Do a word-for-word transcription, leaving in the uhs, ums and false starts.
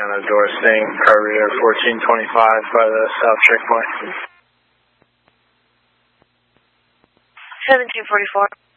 on a door staying carburetor fourteen twenty-five by the south checkpoint. seventeen forty-four.